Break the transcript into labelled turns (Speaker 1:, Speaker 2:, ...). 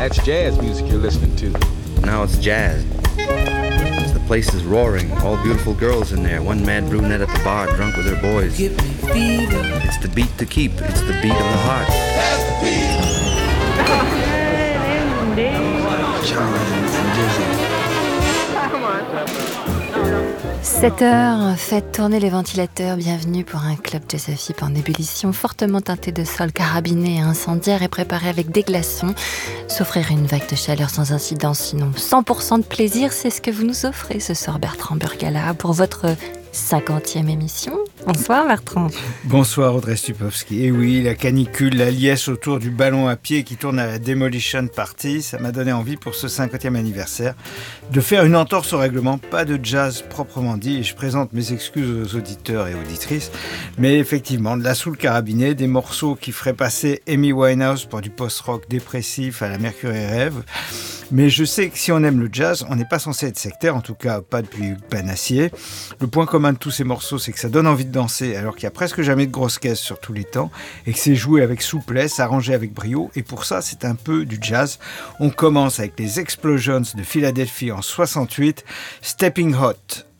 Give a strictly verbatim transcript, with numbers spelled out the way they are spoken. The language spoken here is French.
Speaker 1: That's jazz music you're listening to.
Speaker 2: Now it's jazz. The place is roaring, all beautiful girls in there, one mad brunette at the bar, drunk with her boys.
Speaker 3: Give me fever.
Speaker 2: It's the beat to keep, it's the beat of the heart.
Speaker 3: That's the beat.
Speaker 4: Charlie and Dizzy.
Speaker 5: sept heures, faites tourner les ventilateurs, bienvenue pour un club Jazz F I P en ébullition, fortement teinté de sol carabiné et incendiaire et préparé avec des glaçons. S'offrir une vague de chaleur sans incidence, sinon cent pour cent de plaisir, c'est ce que vous nous offrez ce soir, Bertrand Burgala, pour votre cinquantième émission. Bonsoir Bertrand.
Speaker 6: Bonsoir Audrey Stupowski. Et oui, la canicule, la liesse autour du ballon à pied qui tourne à la Demolition Party, ça m'a donné envie pour ce cinquantième anniversaire de faire une entorse au règlement, pas de jazz proprement dit, et je présente mes excuses aux auditeurs et auditrices, mais effectivement, de la soul carabinée, des morceaux qui feraient passer Amy Winehouse pour du post-rock dépressif à la Mercury Rêve. Mais je sais que si on aime le jazz, on n'est pas censé être sectaire, en tout cas pas depuis Panassier. Le point commun de tous ces morceaux, c'est que ça donne envie de danser alors qu'il n'y a presque jamais de grosses caisses sur tous les temps et que c'est joué avec souplesse, arrangé avec brio, et pour ça c'est un peu du jazz. On commence avec les Explosions de Philadelphie en soixante-huit, Stepping Hot.